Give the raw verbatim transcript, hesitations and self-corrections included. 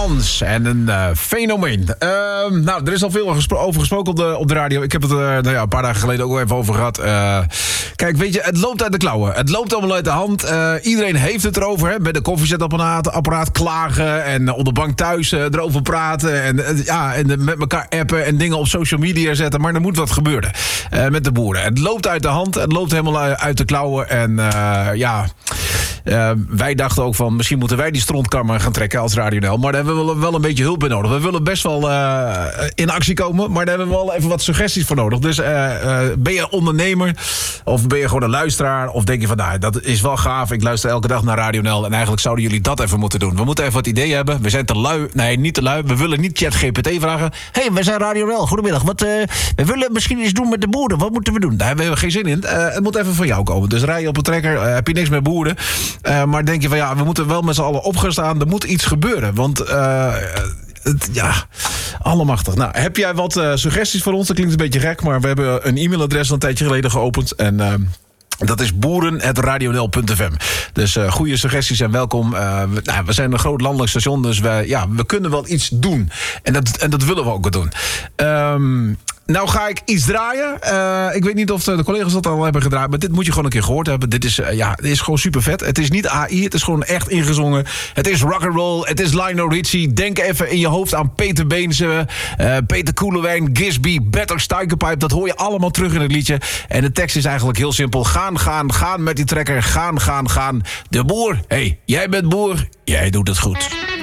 Jans en een uh, fenomeen. Uh, nou, er is al veel gespro- over gesproken op de, op de radio. Ik heb het er uh, nou ja, een paar dagen geleden ook al even over gehad. Uh, kijk, weet je, het loopt uit de klauwen. Het loopt allemaal uit de hand. Uh, iedereen heeft het erover. Hè? Bij de koffiezetapparaat apparaat klagen. En uh, op de bank thuis uh, erover praten. En, uh, ja, en uh, met elkaar appen en dingen op social media zetten. Maar er moet wat gebeuren uh, met de boeren. Het loopt uit de hand. Het loopt helemaal uit de klauwen. En uh, ja... Uh, wij dachten ook van, misschien moeten wij die strontkarma gaan trekken als Radio N L. Maar daar hebben we wel een beetje hulp bij nodig. We willen best wel uh, in actie komen, maar daar hebben we wel even wat suggesties voor nodig. Dus uh, uh, ben je ondernemer of ben je gewoon een luisteraar? Of denk je van, nou, dat is wel gaaf. Ik luister elke dag naar Radio N L en eigenlijk zouden jullie dat even moeten doen. We moeten even wat ideeën hebben. We zijn te lui. Nee, niet te lui. We willen niet ChatGPT vragen. Hé, hey, we zijn Radio N L. Goedemiddag. Wat, uh, we willen misschien iets doen met de boeren. Wat moeten we doen? Daar hebben we geen zin in. Uh, het moet even van jou komen. Dus rij je op een trekker, uh, heb je niks met boeren. Uh, maar denk je van ja, we moeten wel met z'n allen op gaan staan. Er moet iets gebeuren. Want uh, het, ja, allemachtig. Nou, heb jij wat uh, suggesties voor ons? Dat klinkt een beetje gek, maar we hebben een e-mailadres een tijdje geleden geopend. En uh, dat is boeren apenstaartje radionl punt f m. Dus uh, goede suggesties en welkom. Uh, we, nou, we zijn een groot landelijk station, dus we, ja, we kunnen wel iets doen. En dat, en dat willen we ook doen. Um, Nou ga ik iets draaien. Uh, ik weet niet of de collega's dat al hebben gedraaid, maar dit moet je gewoon een keer gehoord hebben. Dit is, uh, ja, dit is gewoon super vet. Het is niet A I, het is gewoon echt ingezongen. Het is rock'n'roll, het is Lionel Richie. Denk even in je hoofd aan Peter Beense, uh, Peter Koelewijn, Gisby, Better Stuykenpipe. Dat hoor je allemaal terug in het liedje. En de tekst is eigenlijk heel simpel. Gaan, gaan, gaan met die trekker. Gaan, gaan, gaan. De boer, hé, hey, jij bent boer, jij doet het goed.